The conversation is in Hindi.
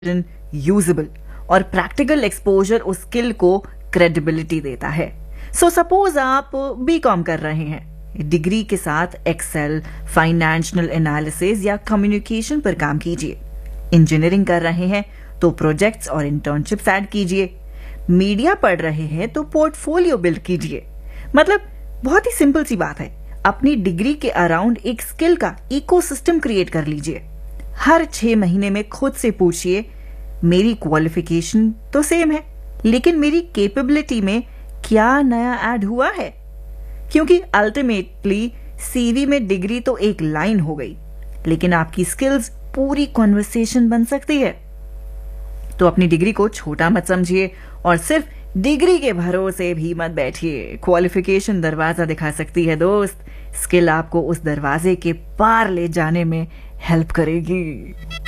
यूजेबल और प्रैक्टिकल एक्सपोजर उस स्किल को क्रेडिबिलिटी देता है। सो सपोज आप बीकॉम कर रहे हैं, डिग्री के साथ एक्सेल, फाइनेंशियल एनालिसिस या कम्युनिकेशन पर काम कीजिए। इंजीनियरिंग कर रहे हैं तो प्रोजेक्ट्स और इंटर्नशिप्स ऐड कीजिए। मीडिया पढ़ रहे हैं तो पोर्टफोलियो बिल्ड कीजिए। मतलब बहुत ही सिंपल सी बात है, अपनी डिग्री के अराउंड एक स्किल का इकोसिस्टम क्रिएट कर लीजिए। हर 6 महीने में खुद से पूछिए, मेरी क्वालिफिकेशन तो सेम है, लेकिन मेरी कैपेबिलिटी में क्या नया ऐड हुआ है? क्योंकि अल्टीमेटली सीवी में डिग्री तो एक लाइन हो गई, लेकिन आपकी स्किल्स पूरी कॉन्वर्सेशन बन सकती है। तो अपनी डिग्री को छोटा मत समझिए और सिर्फ डिग्री के भरोसे भी मत बैठिए। क्वालिफिकेशन दरवाजा दिखा सकती है दोस्त, स्किल आपको उस दरवाजे के पार ले जाने में हेल्प करेगी।